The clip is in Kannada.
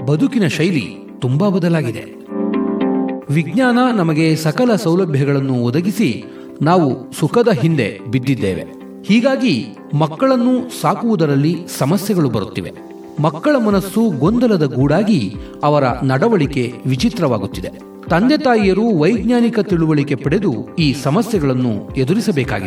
ಬದುಕಿನ ಶೈಲಿ ತುಂಬಾ ಬದಲಾಗಿದೆ. ವಿಜ್ಞಾನ ನಮಗೆ ಸಕಲ ಸೌಲಭ್ಯಗಳನ್ನು ಒದಗಿಸಿ ನಾವು ಸುಖದ ಹಿಂದೆ ಬಿದ್ದಿದ್ದೇವೆ. ಹೀಗಾಗಿ ಮಕ್ಕಳನ್ನು ಸಾಕುವುದರಲ್ಲಿ ಸಮಸ್ಯೆಗಳು ಬರುತ್ತಿವೆ. ಮಕ್ಕಳ ಮನಸ್ಸು ಗೊಂದಲದ ಗೂಡಾಗಿ ಅವರ ನಡವಳಿಕೆ ವಿಚಿತ್ರವಾಗುತ್ತಿದೆ. ತಂದೆ ತಾಯಿಯರು ವೈಜ್ಞಾನಿಕ ತಿಳುವಳಿಕೆ ಪಡೆದು ಈ ಸಮಸ್ಯೆಗಳನ್ನು ಎದುರಿಸಬೇಕಾಗಿದೆ.